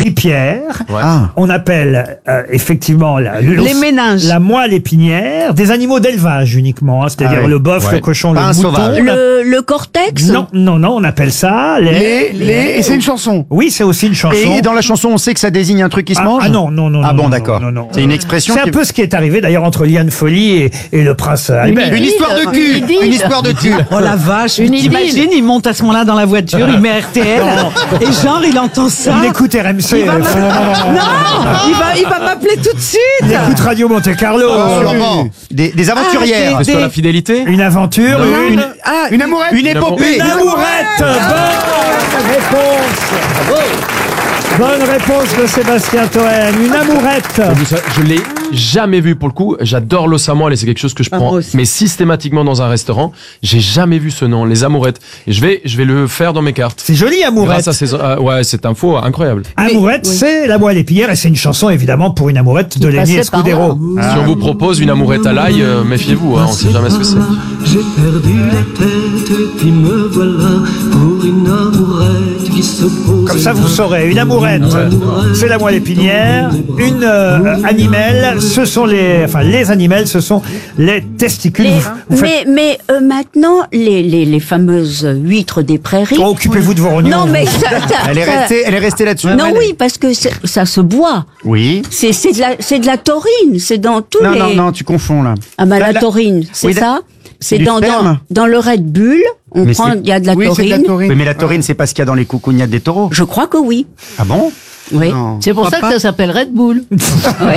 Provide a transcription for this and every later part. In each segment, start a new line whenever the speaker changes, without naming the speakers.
gripière.
Ouais.
On appelle effectivement
Les méninges.
la moelle épinière, des animaux d'élevage uniquement, hein, c'est-à-dire
Ah oui.
le bœuf,
Ouais.
le cochon,
Pas un
le mouton.
sauvage.
Le cortex.
Non, on appelle ça
Et c'est une chanson.
Oui, c'est aussi une chanson.
Et dans la chanson, on sait que ça désigne un truc qui se mange?
non.
Ah
non,
bon,
non,
d'accord.
non.
C'est une expression
C'est un
qui-
peu ce qui est arrivé d'ailleurs entre Liane Folly et le prince Albert.
Une histoire de cul. Une histoire de cul.
Oh la vache,
Une
t'imagines, il monte à ce moment-là dans la voiture, il met RTL, et genre il entend ça.
Il écoute RMC.
Il va il va m'appeler tout de suite.
Il écoute Radio Monte Carlo.
Sûrement. Des aventurières.
C'est sur la fidélité.
Une aventure,
Une amourette.
Une épopée.
une amourette. Bonne réponse. Bonne réponse de Sébastien Toen. Une amourette.
Je l'ai jamais vu pour le coup. J'adore l'os à moelle et c'est quelque chose que je
Ah,
prends,
moi aussi.
mais systématiquement dans un restaurant. J'ai jamais vu ce nom, les amourettes. Et je vais le faire dans mes cartes.
C'est joli, amourette.
Grâce à ces, ouais, cette info incroyable.
Amourette, c'est la moelle épinière et c'est une chanson évidemment pour une amourette de Lenny
passait par
Escudero.
Si on vous propose une amourette à l'ail, méfiez-vous, hein, on sait jamais ce que c'est.
J'ai perdu la tête et puis me voilà pour une amourette qui se pose.
Comme ça, vous saurez. Une amourette, c'est la moelle épinière. Une animelle, ce sont les animelles, ce sont les testicules. Vous faites-
Mais maintenant, les fameuses huîtres des prairies.
Oh, occupez-vous de vos rognons.
Non, mais
Elle est restée là-dessus.
Non, oui, parce que ça se boit.
Oui.
C'est de la taurine. C'est dans tous les.
Non, tu confonds là.
Ah bah la
La-
taurine, c'est
Oui,
ça. C'est
du
dans
sperme.
le Red Bull. On
Mais
prend,
c'est-
il y a de la
Oui, c'est de la
taurine.
taurine.
Oui, mais la taurine, c'est pas ce qu'il y a dans les coucougnettes des taureaux.
Je crois que oui.
Ah bon?
Oui.
Non.
C'est pour ça que ça s'appelle Red Bull.
Ouais.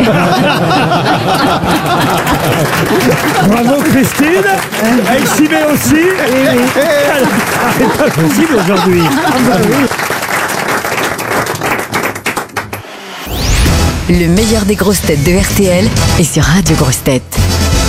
Bravo Christine. Elle s'y met aussi. C'est pas possible aujourd'hui.
Le meilleur des grosses têtes de RTL est sur Radio Grosses Têtes.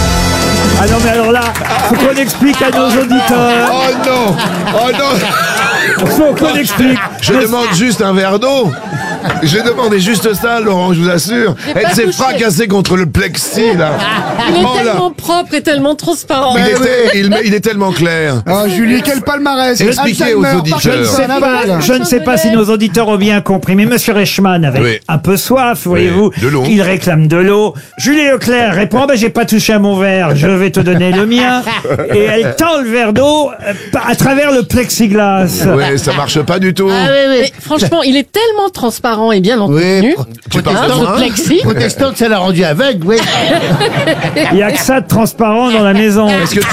Ah non mais alors là, faut qu'on explique à nos auditeurs.
Oh non! Oh non!
Faut qu'on explique.
Je demande juste un verre d'eau. J'ai demandé juste ça, Laurent, je vous assure. Elle s'est fracassée contre le plexi, là.
Il est
Oh là.
tellement propre et tellement transparent.
Il est tellement clair.
Oh, Julie, quel palmarès.
Expliquez aux
Alzheimer,
auditeurs.
Je ne sais pas si nos auditeurs ont bien compris, mais Monsieur Reichmann avait
Oui.
un peu soif, voyez-vous.
de l'eau.
Il réclame de l'eau. Julie Leclerc répond, j'ai pas touché à mon verre, je vais te donner le mien. Et elle tend le verre d'eau à travers le plexiglas.
Ouais, ça marche pas du tout.
Mais franchement, il est tellement transparent et bien entretenu.
Tu parles de
Ce
moi, hein
plexi.
Protestante, ça l'a rendu aveugle, oui.
Il n'y a que ça de transparent dans la maison.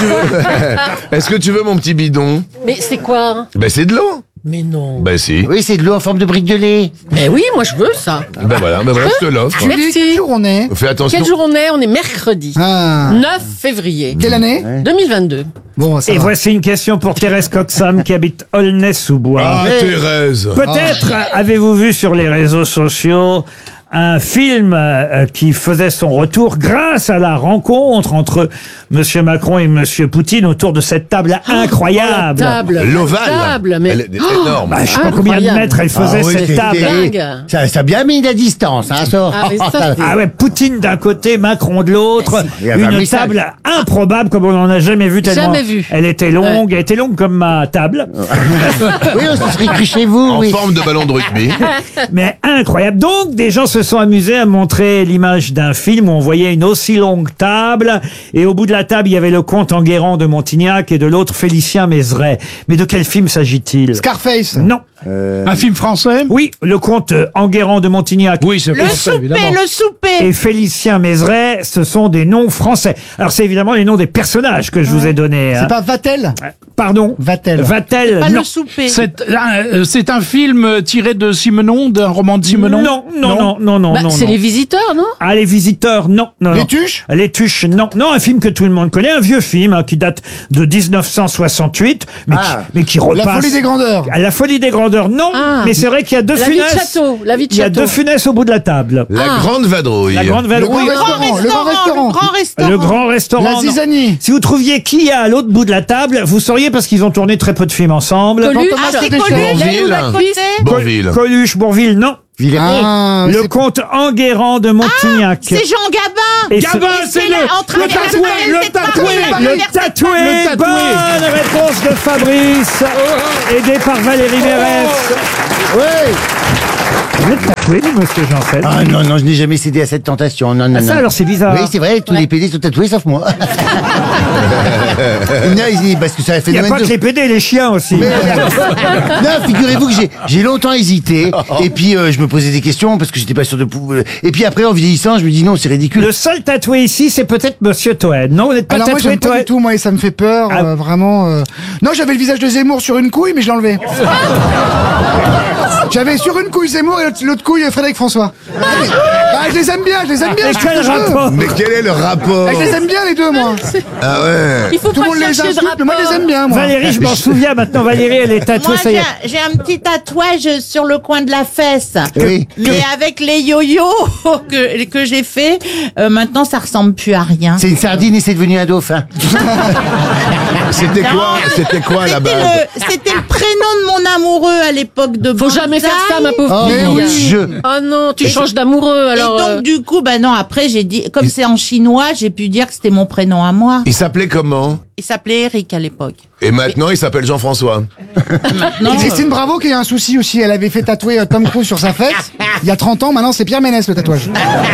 Est-ce que tu veux mon petit bidon?
Mais c'est quoi?
Ben c'est de l'eau.
Mais non.
Ben si.
Oui, c'est de l'eau en forme de brique de lait.
Mais oui, moi je veux ça.
Ben voilà, je te l'offre.
Julie,
Merci.
quel jour on est?
Fais attention.
Quel jour on est? On est mercredi.
Ah.
9 février.
Quelle année?
2022.
Bon, ça
Et
va.
voici une question pour Thérèse Coxam qui habite Aulnay-sous-Bois.
Ah, Thérèse.
Peut-être avez-vous vu sur les réseaux sociaux un film qui faisait son retour grâce à la rencontre entre Monsieur Macron et Monsieur Poutine autour de cette table incroyable.
Table.
L'ovale.
Table, mais.
Elle est énorme.
Bah, je sais pas combien de
Incroyable.
mètres elle faisait cette table.
Dingue.
Ça a bien mis la distance, hein, ça.
Ah, mais ça, c'est-
Ah ouais, Poutine d'un côté, Macron de l'autre.
Il y avait un
Une
message.
table improbable comme on n'en a jamais vu tellement.
Jamais vu.
Elle était longue, elle était longue comme ma table,
Oui, on se serait cru chez vous,
En
oui.
forme de ballon de rugby.
mais incroyable. Donc, des gens se sont amusés à montrer l'image d'un film où on voyait une aussi longue table et au bout de la table, il y avait le comte Enguerrand de Montignac et de l'autre Félicien Mézeray. Mais de quel film s'agit-il?
Scarface.
Non.
Un film français?
Oui, le comte Enguerrand de Montignac.
Oui, c'est français, évidemment.
le souper.
Et Félicien Mézeray, ce sont des noms français. Alors c'est évidemment les noms des personnages que je vous ai donnés. hein.
C'est pas Vatel?
Pardon.
Vatel.
Vatel.
Pas
non.
le souper.
C'est un film tiré de Simenon, d'un roman de Simenon?
Non.
Bah, c'est les visiteurs, non?
Ah, les visiteurs, non.
Les Tuches?
Les Tuches, non. Non, un film que tout le monde connaît, un vieux film hein, qui date de 1968, mais qui repasse.
La folie des grandeurs.
Ah, La folie des grandeurs, non.
Ah.
Mais c'est vrai qu'il y a deux
La vie de
funesses.
château. La vie de
Il y a
château.
deux funesses au bout de la table.
La grande vadrouille.
La grande
Le
vadrouille.
grand restaurant. Le grand restaurant.
Le grand restaurant.
La
non.
zizanie.
Si vous trouviez qui y a à l'autre bout de la table, vous sauriez parce qu'ils ont tourné très peu de films ensemble.
Coluche.
Bourville.
Coluche, Bourville, non.
Ah,
Le
c'est-
comte Enguerrand de Montignac.
C'est Jean Gabin.
Et
Gabin, c'est le
tatoué. Bonne réponse de Fabrice, aidé par Valérie Mérès.
Oui.
Vous êtes tatoué, vous, monsieur Janssen?
Ah non, non, je n'ai jamais cédé à cette tentation. Non, non,
Ah, ça,
non.
alors, c'est bizarre.
Oui, c'est vrai, tous les PD sont tatoués sauf moi. Non, parce que ça a fait
Il n'y a pas que les PD, les chiens aussi.
Non, figurez-vous que j'ai longtemps hésité. Et puis, je me posais des questions parce que j'étais pas sûr de pouvoir. Et puis après, en vieillissant, je me dis non, c'est ridicule.
Le seul tatoué ici, c'est peut-être monsieur Toen. Non, vous n'êtes pas
Alors moi
tatoué,
j'aime pas
Toen?
du tout, moi, et ça me fait peur, vraiment. Non, j'avais le visage de Zemmour sur une couille, mais je l'ai enlevé. J'avais sur une couille Zemmour et l'autre couille Frédéric François. Je les aime bien, je les aime bien.
Mais
je fais
quel
ce que je veux.
rapport?
Mais quel est le rapport?
Je les aime bien les deux, moi.
Ah ouais.
Il faut
Tout le
pas
monde les
chercher de
insulte, mais moi je les aime bien, moi.
Valérie, je m'en souviens maintenant. Valérie, elle est tatouée,
Moi,
ça y est.
j'ai un petit tatouage sur le coin de la fesse.
Oui.
Mais avec les yo-yo que j'ai fait, maintenant, ça ressemble plus à rien.
C'est une sardine et c'est devenu un dauphin.
C'était quoi là-bas?
C'était le prénom de mon amoureux à l'époque de
Faut jamais faire ça, ma pauvre
Oh
fille.
mon Dieu.
Oh non, tu changes d'amoureux, alors...
Et donc, du coup, non, après, j'ai dit, comme c'est en chinois, j'ai pu dire que c'était mon prénom à moi.
Il s'appelait comment?
Il s'appelait Eric à l'époque.
Et maintenant, il s'appelle Jean-François.
Et Christine Bravo qui a un souci aussi, elle avait fait tatouer Tom Cruise sur sa fesse. Il y a 30 ans, maintenant c'est Pierre Ménès le tatouage.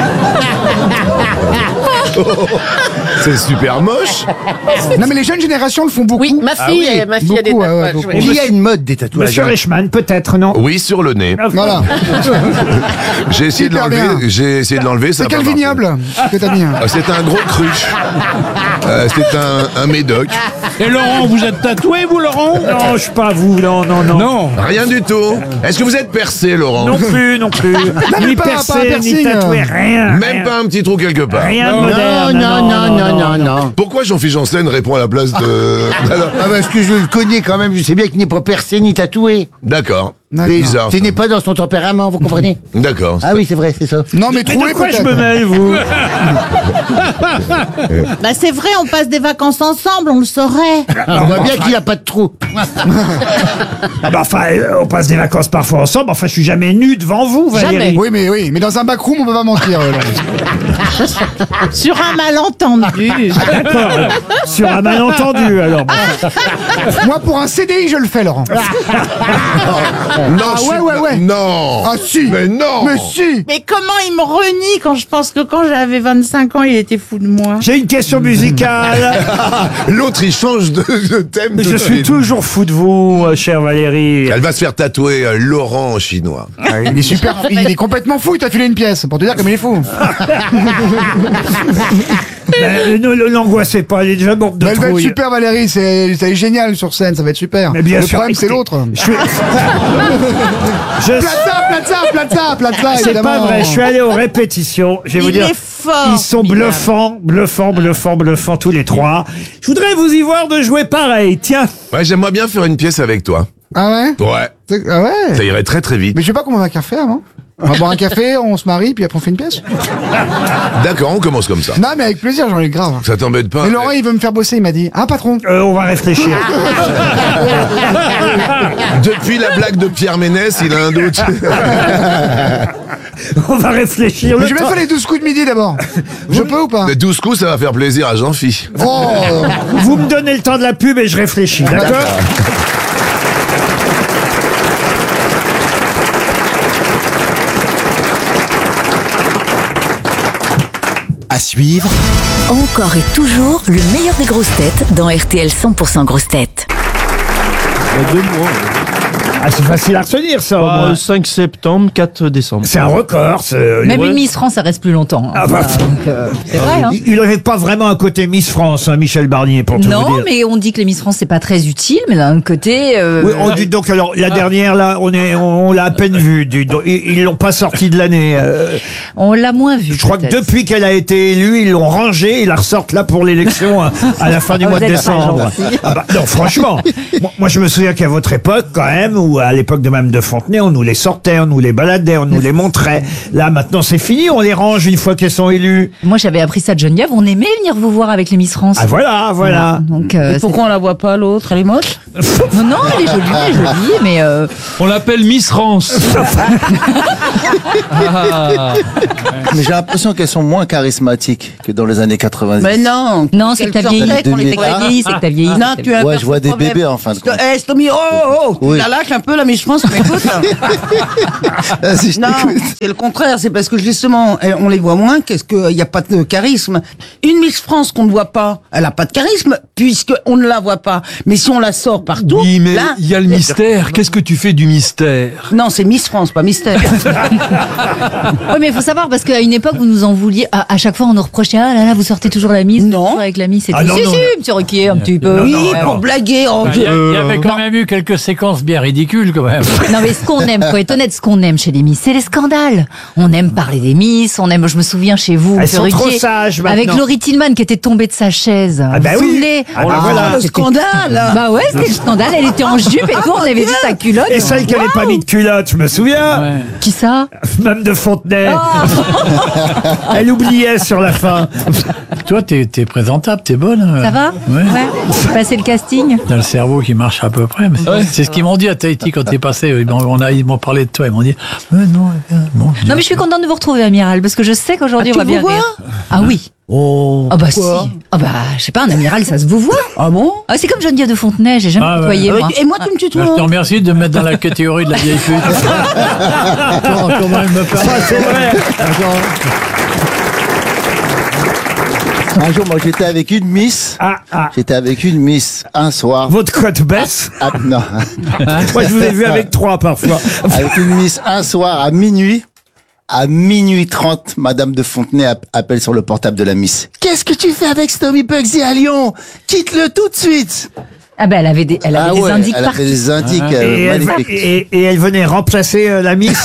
C'est super moche.
Non mais les jeunes générations le font beaucoup.
Oui, ma fille, a des
beaucoup,
tatouages.
beaucoup.
oui.
Il y a une mode des tatouages.
Monsieur Reichmann, peut-être, non?
Oui, sur le nez.
Voilà.
J'ai essayé de
Hyper
l'enlever.
bien.
J'ai essayé de l'enlever. Ça
C'est
a
quel
pas marché.
vignoble que t'as mis?
C'est un gros cruche. C'est un médoc.
Et Laurent, vous êtes tatoué, vous, Laurent?
Non, je suis pas vous, non, non, non.
Non.
Rien du tout. Est-ce que vous êtes percé, Laurent?
Non plus, non plus.
mais
Ni
pas un
percé, ni
piercing,
tatoué, rien.
Même
rien.
pas un petit trou quelque part.
Rien de
Non,
moderne.
non.
Pourquoi Jean-Philippe Janssen répond à la place de...
Ah parce que je le connais quand même, je sais bien qu'il n'est pas percé ni tatoué.
D'accord.
D'accord.
Bizarre.
Ce n'est pas dans son tempérament, vous comprenez?
D'accord.
Ah oui, c'est vrai, c'est ça.
Non mais
Mais
troué
de quoi je
peut-être.
me mêle, vous?
C'est vrai, on passe des vacances ensemble, on le saurait.
On voit bien qu'il n'a pas de trou.
Ah bah, enfin, on passe des vacances parfois ensemble. Enfin, je suis jamais nu devant vous, Valérie.
Jamais.
Mais dans un backroom on peut pas mentir.
Sur un malentendu.
D'accord. Sur un malentendu, alors.
Moi pour un CDI je le fais Laurent.
Non,
ouais.
Non.
Ah si.
Mais non.
Mais si.
Mais comment il me renie quand je pense que quand j'avais 25 ans, il était fou de moi.
J'ai une question musicale.
L'autre, il change de thème tout
Je
de
suis
suite.
toujours fou de vous, chère Valérie.
Elle va se faire tatouer Laurent en chinois.
Il est super, il est complètement fou, il t'a filé une pièce pour te dire comme il est fou.
Ne l'angoissez pas, elle est déjà morte de
Elle va être
trouille.
super Valérie, c'est génial sur scène, ça va être super.
Mais bien
Le
sûr,
problème c'est
écoutez,
l'autre.
Je suis...
Plaza,
C'est
évidemment.
pas vrai, je suis allé aux répétitions. Je vais vous
Il
dire,
est fort.
ils sont bluffants tous les trois. Je voudrais vous y voir de jouer pareil. Tiens,
Ouais, j'aimerais bien faire une pièce avec toi.
Ah ouais?
Ouais.
Ah ouais?
Ça irait très très vite.
Mais je sais pas comment on va faire faire, non? On va boire un café, on se marie, puis après on fait une pièce.
D'accord, on commence comme ça.
Non mais avec plaisir, j'en ai grave.
Ça t'embête pas?
Mais Laurent il veut me faire bosser, il m'a dit. Ah patron?
on va réfléchir.
Depuis la blague de Pierre Ménès, il a un doute.
On va réfléchir.
Mais je vais faire les 12 coups de midi d'abord. Je peux ou pas?
Les 12 coups, ça va faire plaisir à Jean-Phi.
Oh.
Vous me donnez le temps de la pub et je réfléchis, d'accord?
À suivre,
Encore et toujours le meilleur des grosses têtes dans RTL 100% grosses têtes.
Ah, c'est facile à retenir, ça, au moins.
5 septembre, 4 décembre.
C'est un record.
Même une Miss France, ça reste plus longtemps.
Ah bah,
C'est vrai, hein.
Il n'aurait pas vraiment un côté Miss France, hein, Michel Barnier, pour tout vous
Non,
dire.
mais on dit que les Miss France, c'est pas très utile, mais d'un côté...
Oui, on dit donc, alors, la dernière, là, on l'a à peine vue. Ils l'ont pas sortie de l'année.
On l'a moins vue.
Je crois que depuis qu'elle a été élue, ils l'ont rangée, ils la ressortent là pour l'élection à la fin du mois de
Vous êtes
décembre.
pas gentil.
Ah bah, non, franchement. Moi, je me souviens qu'à votre époque, quand même, ou à l'époque de Mme de Fontenay, on nous les sortait, on nous les baladait, on nous les montrait. Là, maintenant, c'est fini, on les range une fois qu'elles sont élues.
Moi, j'avais appris ça de Geneviève. On aimait venir vous voir avec les Miss France.
Ah voilà.
Donc,
Et pourquoi on la voit pas l'autre? Elle est moche?
Non, elle est jolie, mais...
On l'appelle Miss France.
mais j'ai l'impression qu'elles sont moins charismatiques que dans les années 90.
Mais non.
Non, c'est que t'as vieilli. C'est que t'as vieilli, c'est que t'as vieilli.
Non, tu as
Ouais, je vois des bébés en fin de compte.
Stomy, oh,
Oui.
tu la lâches un
peu la Miss France, m'écoute. Non, c'est le contraire. C'est parce que justement, on les voit moins. Qu'est-ce qu'il n'y a pas de charisme. Une Miss France qu'on ne voit pas, elle a pas de charisme puisque on ne la voit pas. Mais si on la sort partout,
Oui, mais
là,
il y a le mystère. Qu'est-ce que tu fais du mystère?
non, c'est Miss France, pas mystère.
Oui, mais il faut savoir, parce qu'à une époque, vous nous en vouliez, à chaque fois, on nous reprochait, ah là là, vous sortez toujours la mise.
Non.
Avec la mise, c'est
Ah, non,
si,
non,
si,
non.
monsieur Ruquier, un petit peu.
Oui,
Ouais,
pour
bon.
blaguer.
Il y avait quand même eu quelques séquences bien ridicules, quand même.
Non, mais ce qu'on aime, faut être honnête, ce qu'on aime chez les Miss, c'est les scandales. On aime parler des Miss, on aime, je me souviens chez vous,
Elles
monsieur
sont trop
Ruquier,
sages
avec
maintenant.
Laurie Tillman qui était tombée de sa chaise.
Ah bah
Vous vous
oui.
souvenez
Ah bah voilà.
Le scandale.
Bah ouais, c'était le scandale. Elle était en jupe et tout, on avait vu sa culotte.
Et celle qui n'avait pas mis de culotte, je me souviens.
Qui ça?
Mme de Fontenay.
Oh.
Elle oubliait sur la fin.
Toi, t'es présentable, t'es bonne.
Ça va?
Ouais.
J'ai passé le casting.
T'as le cerveau qui marche à peu près. Mais c'est ce qu'ils m'ont dit à Tahiti quand t'es passé. Ils m'ont parlé de toi. Ils m'ont dit, non, bon.
Non, mais je suis contente de vous retrouver, Amiral, parce que je sais qu'aujourd'hui,
Ah,
on va
tu
bien
vous vois
rire. Ah oui.
Oh.
Ah bah si. Ah bah, je sais pas, un amiral, ça se vous voit.
Ah bon?
Ah, c'est comme Geneviève de Fontenay, j'ai jamais
Ah ouais.
côtoyé, moi.
Et moi, tu me tutoies.
Je te remercie de me mettre dans la catégorie de la vieille pute. Comment elle me parle.
Ça, c'est vrai.
Un jour, moi, j'étais avec une Miss. J'étais avec une Miss un soir.
Votre cote baisse?
Non.
Moi, je vous ai vu avec 3 parfois.
Avec une Miss un soir à minuit. À minuit 30, Madame de Fontenay appelle sur le portable de la Miss. Qu'est-ce que tu fais avec Stomy Bugsy à Lyon? Quitte-le tout de suite.
Ah bah, elle avait des indices
elle
partout.
avait des indices
Et elle,
magnifiques.
et elle venait remplacer la Miss.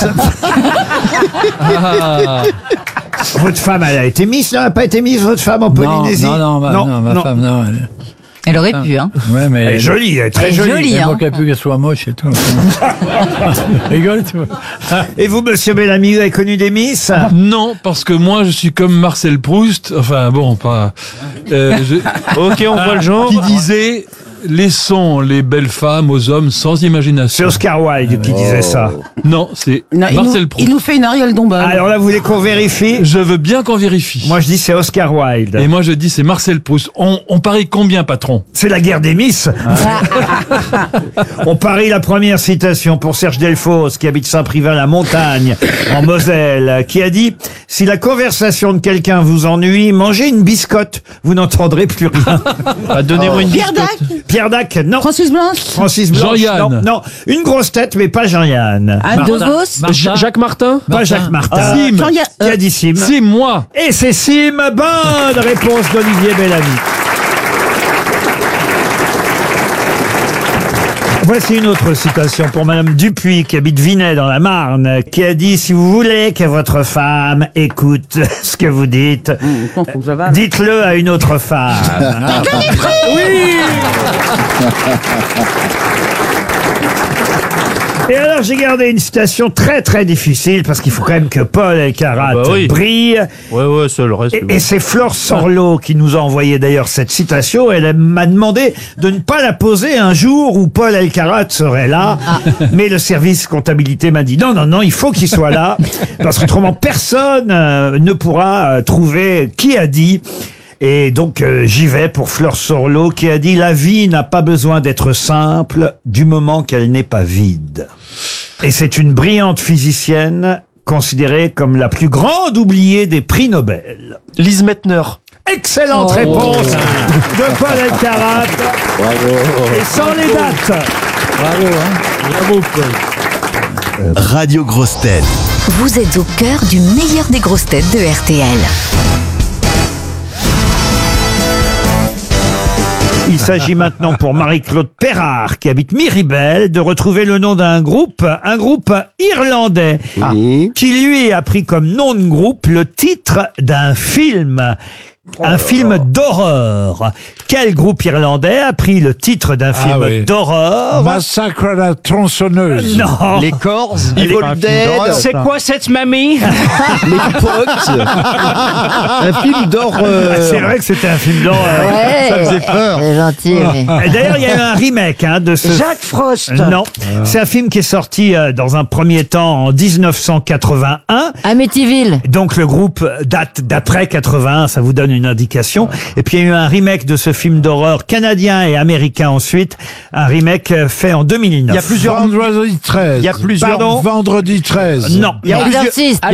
Votre femme, elle a été Miss, elle n'a pas été Miss, votre femme en Polynésie?
Non, ma femme, non.
Elle aurait pu, hein.
Ouais, mais
Elle est jolie, elle est très jolie.
Il
hein.
manquait plus qu'elle soit moche et tout. Rigole, tu vois.
Et vous, monsieur Bellamy, vous avez connu des Miss?
Non, parce que moi, je suis comme Marcel Proust. Enfin, bon, pas.
Ok, on voit le genre.
Qui disait laissons les belles femmes aux hommes sans imagination.
C'est Oscar Wilde qui disait ça.
Non, c'est
Non,
Marcel Proust.
il nous fait une Ariel Dombal.
Alors là, vous voulez qu'on vérifie?
Je veux bien qu'on vérifie.
Moi, je dis c'est Oscar Wilde.
Et moi, je dis c'est Marcel Proust. On parie combien, patron?
C'est la guerre des Miss. On parie la première citation pour Serge Delphos, qui habite Saint-Privat-la-Montagne, en Moselle, qui a dit « Si la conversation de quelqu'un vous ennuie, mangez une biscotte, vous n'entendrez plus rien. »
Donnez-moi une
Pierre
biscotte.
Dac.
Pierre Dac, non.
Francis Blanche.
Francis Blanche,
Jean-Yann.
non. Non, une grosse tête, mais pas Jean-Yann.
Anne de Vos.
Jacques Martin?
Pas Jacques Martin.
Sim.
Qui a dit Sim?
C'est moi.
Et c'est Sim. Bonne réponse d'Olivier Bellamy. Voici une autre citation pour Madame Dupuis, qui habite Vinay dans la Marne, qui a dit « Si vous voulez que votre femme écoute ce que vous dites, dites-le à une autre femme. » Oui. Et alors, j'ai gardé une citation très très difficile, parce qu'il faut quand même que Paul Elkarat brille.
Ouais, ça le reste.
Et c'est Flore Sorlo qui nous a envoyé d'ailleurs cette citation. Elle m'a demandé de ne pas la poser un jour où Paul Elkarat serait là. Mais le service comptabilité m'a dit non, il faut qu'il soit là. Parce qu'autrement, personne ne pourra trouver qui a dit. Et donc j'y vais pour Flore Sorlo qui a dit « La vie n'a pas besoin d'être simple du moment qu'elle n'est pas vide ». Et c'est une brillante physicienne considérée comme la plus grande oubliée des prix Nobel.
Lise Meitner.
Excellente réponse de Paul Elkarat.
Bravo.
Et sans les dates.
Bravo, Paul.
Radio Grosses Têtes.
Vous êtes au cœur du meilleur des grosses têtes de RTL.
Il s'agit maintenant pour Marie-Claude Perrard, qui habite Miribel, de retrouver le nom d'un groupe irlandais, qui lui a pris comme nom de groupe le titre d'un film. Un film d'horreur. Quel groupe irlandais a pris le titre d'un film d'horreur?
Massacre à la tronçonneuse.
Non.
Les Corrs.
Evil
Dead.
C'est quoi cette mamie?
Les Pogs. Un film d'horreur.
C'est vrai que c'était un film d'horreur.
Ouais.
Ça faisait peur.
C'est gentil, mais...
Et d'ailleurs, il y a eu un remake de ce...
Jacques Frost.
Non, c'est un film qui est sorti dans un premier temps en 1981.
Amityville.
Donc le groupe date d'après 81, ça vous donne une indication. Et puis il y a eu un remake de ce film d'horreur canadien et américain ensuite, un remake fait en 2009.
Vendredi 13.
Il y a plusieurs-
Pardon Vendredi 13.
Non.
Il y a plusieurs-